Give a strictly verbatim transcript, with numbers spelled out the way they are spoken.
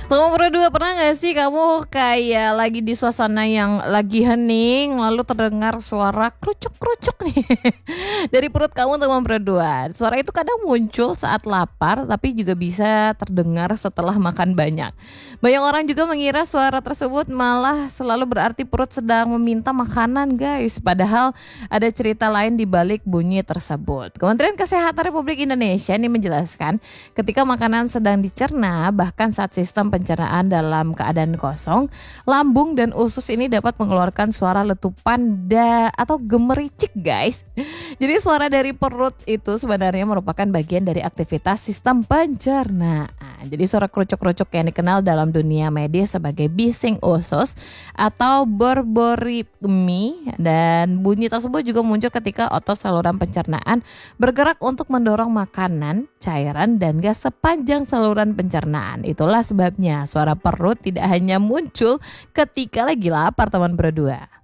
Teman berdua, pernah nggak sih kamu kayak lagi di suasana yang lagi hening, lalu terdengar suara kerucuk-kerucuk nih dari perut kamu teman berdua. Suara itu kadang muncul saat lapar, tapi juga bisa terdengar setelah makan banyak. Banyak orang juga mengira suara tersebut malah selalu berarti perut sedang meminta makanan, guys. Padahal ada cerita lain di balik bunyi tersebut. Kementerian Kesehatan Republik Indonesia ini menjelaskan, ketika makanan sedang dicerna, bahkan saat sistem pencernaan dalam keadaan kosong, lambung dan usus ini dapat mengeluarkan suara letupan da atau gemericik, guys. Jadi suara dari perut itu sebenarnya merupakan bagian dari aktivitas sistem pencernaan. Jadi suara kerucuk-kerucuk yang dikenal dalam dunia medis sebagai bising usus atau borborigmi, dan bunyi tersebut juga muncul ketika otot saluran pencernaan bergerak untuk mendorong makanan, cairan, dan gas sepanjang saluran pencernaan. Itulah sebabnya suara perut tidak hanya muncul ketika lagi lapar, teman berdua.